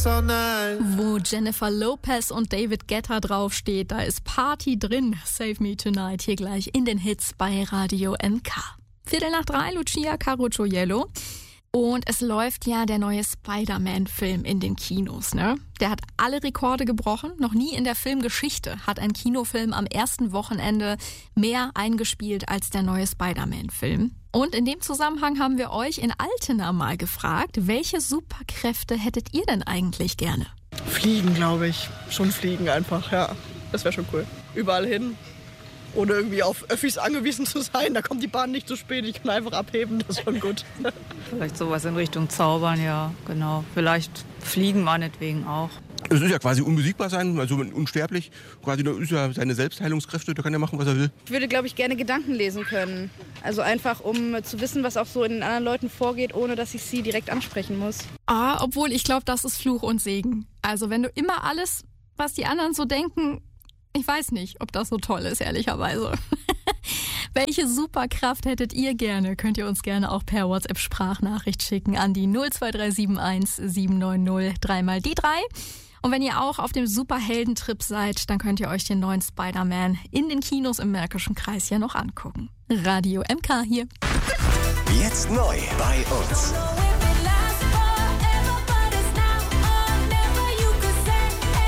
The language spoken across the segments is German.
us all night. Wo Jennifer Lopez und David Guetta draufsteht, da ist Party drin. Save Me Tonight hier gleich in den Hits bei Radio MK. 2:45, Lucia Carocciolo. Und es läuft ja der neue Spider-Man-Film in den Kinos, ne? Der hat alle Rekorde gebrochen. Noch nie in der Filmgeschichte hat ein Kinofilm am ersten Wochenende mehr eingespielt als der neue Spider-Man-Film. Und in dem Zusammenhang haben wir euch in Altena mal gefragt, welche Superkräfte hättet ihr denn eigentlich gerne? Fliegen, glaube ich. Schon fliegen einfach, ja. Das wäre schon cool. Überall hin. Ohne irgendwie auf Öffis angewiesen zu sein. Da kommt die Bahn nicht zu spät. Ich kann einfach abheben. Das ist schon gut. Vielleicht sowas in Richtung Zaubern, ja, genau. Vielleicht fliegen meinetwegen auch. Es ist ja quasi unbesiegbar sein, also unsterblich. Quasi nur ist ja seine Selbstheilungskräfte, da kann er machen, was er will. Ich würde, glaube ich, gerne Gedanken lesen können. Also einfach, um zu wissen, was auch so in den anderen Leuten vorgeht, ohne dass ich sie direkt ansprechen muss. Obwohl ich glaube, das ist Fluch und Segen. Also wenn du immer alles, was die anderen so denken, ich weiß nicht, ob das so toll ist, ehrlicherweise. Welche Superkraft hättet ihr gerne? Könnt ihr uns gerne auch per WhatsApp-Sprachnachricht schicken an die 02371 790 3 die 3. Und wenn ihr auch auf dem Superheldentrip seid, dann könnt ihr euch den neuen Spider-Man in den Kinos im Märkischen Kreis ja noch angucken. Radio MK hier. Jetzt neu bei uns.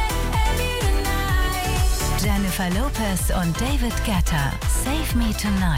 Jennifer Lopez und David Guetta. Save Me Tonight.